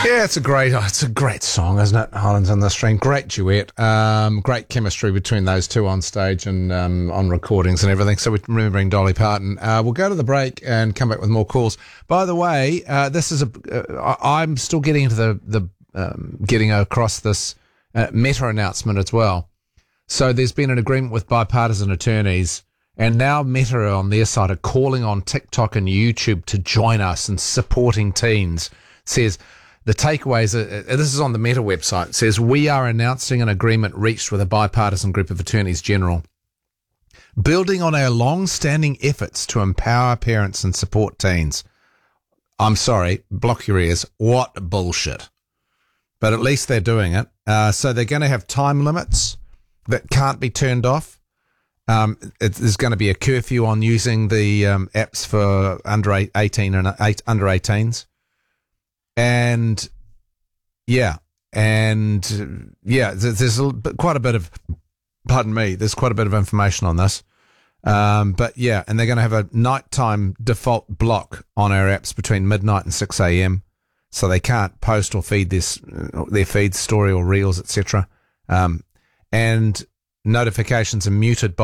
Yeah, it's a great song, isn't it? Highlands on the String, great duet, great chemistry between those two on stage and on recordings and everything. So we're remembering Dolly Parton. We'll go to the break and come back with more calls. By the way, this is I'm still getting into the getting across this Meta announcement as well. So there's been an agreement with bipartisan attorneys, and now Meta on their side are calling on TikTok and YouTube to join us in supporting teens. Says the takeaways, this is on the Meta website, it says, we are announcing an agreement reached with a bipartisan group of attorneys general, building on our long-standing efforts to empower parents and support teens. I'm sorry, block your ears. What bullshit. But at least they're doing it. So they're going to have time limits that can't be turned off. There's going to be a curfew on using the apps for under 18 and under 18s. And there's quite a bit of, there's quite a bit of information on this. But yeah, and they're going to have a nighttime default block on our apps between midnight and 6 a.m. So they can't post or feed their feed story or reels, etc. And notifications are muted by